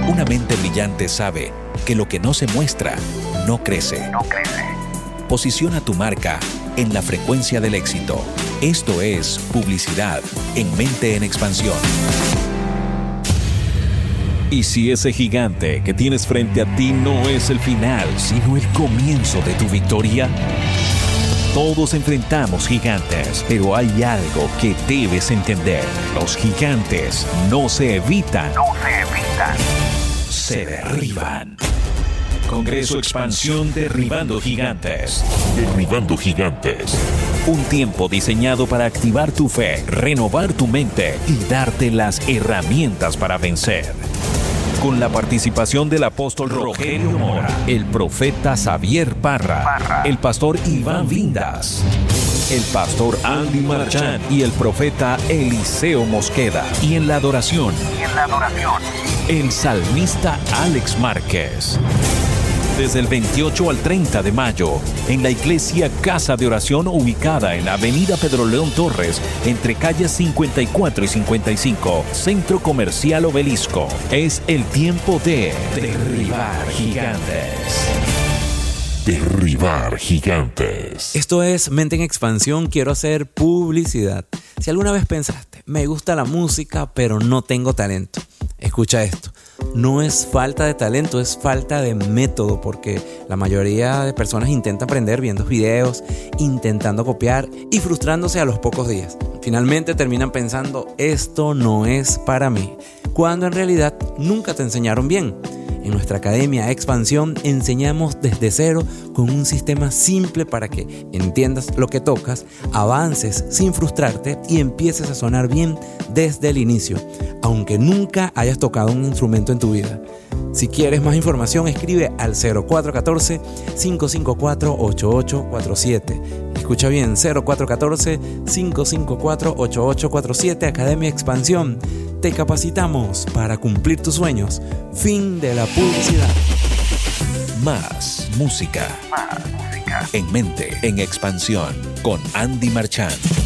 Una mente brillante sabe que lo que no se muestra no crece. Posiciona tu marca en la frecuencia del éxito. Esto es publicidad en Mente en Expansión. ¿Y si ese gigante que tienes frente a ti no es el final, sino el comienzo de tu victoria? Todos enfrentamos gigantes, pero hay algo que debes entender. Los gigantes no se evitan, se derriban. Congreso Expansión Derribando Gigantes. Derribando Gigantes. Un tiempo diseñado para activar tu fe, renovar tu mente y darte las herramientas para vencer. Con la participación del apóstol Rogelio Mora, el profeta Xavier Parra, el pastor Iván Vindas, el pastor Andy Marchán y el profeta Eliseo Mosqueda. Y en la adoración, el salmista Alex Márquez. Desde el 28 al 30 de mayo, en la iglesia Casa de Oración ubicada en Avenida Pedro León Torres, entre calles 54 y 55, Centro Comercial Obelisco. Es el tiempo de derribar gigantes. Derribar gigantes. Esto es Mente en Expansión. Quiero hacer publicidad. Si alguna vez pensaste, me gusta la música, pero no tengo talento, escucha esto. No es falta de talento, es falta de método, porque la mayoría de personas intenta aprender viendo videos, intentando copiar y frustrándose a los pocos días. Finalmente terminan pensando, esto no es para mí, cuando en realidad nunca te enseñaron bien. En nuestra academia Expansión enseñamos desde cero con un sistema simple para que entiendas lo que tocas, avances sin frustrarte y empieces a sonar bien desde el inicio, aunque nunca hayas tocado un instrumento en tu vida. Si quieres más información, escribe al 0414-554-8847. Escucha bien, 0414-554-8847, Academia Expansión. Te capacitamos para cumplir tus sueños. Fin de la publicidad. Más música. En Mente en Expansión con Andy Marchán.